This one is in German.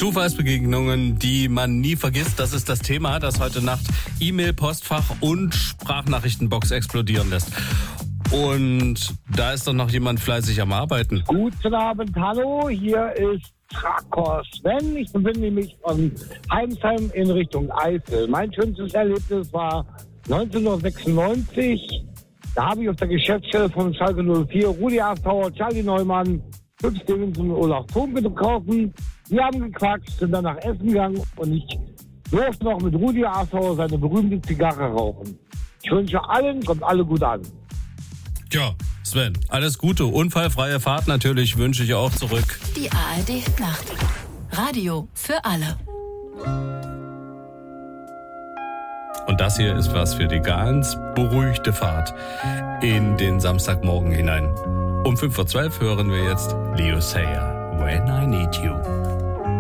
Zufallsbegegnungen, die man nie vergisst, das ist das Thema, das heute Nacht E-Mail, Postfach und Sprachnachrichtenbox explodieren lässt. Und da ist doch noch jemand fleißig am Arbeiten. Guten Abend, hallo, hier ist Traktor Sven. Ich befinde mich von Heimsheim in Richtung Eifel. Mein schönstes Erlebnis war 1996. Da habe ich auf der Geschäftsstelle von Schalke 04 Rudi Aftauer, Charlie Neumann, 5 Stevens und Olaf Thom getroffen. Wir haben gequatscht, sind dann nach Essen gegangen und ich durfte noch mit Rudi Aftauer seine berühmte Zigarre rauchen. Ich wünsche allen, kommt alle gut an. Ja, Sven, alles Gute, unfallfreie Fahrt natürlich wünsche ich auch zurück. Die ARD Nacht. Radio für alle. Und das hier ist was für die ganz beruhigte Fahrt in den Samstagmorgen hinein. Um 5:12 hören wir jetzt Leo Sayer, When I Need You.